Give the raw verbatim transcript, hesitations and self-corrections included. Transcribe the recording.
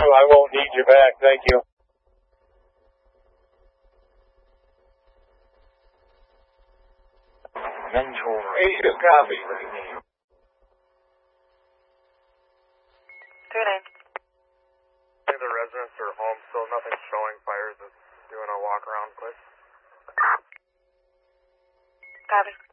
I won't need you back. Thank you. Mentor. Hey, copy. Two nine. The residents are home, so nothing's showing. Fires is doing a walk around quick. Copy.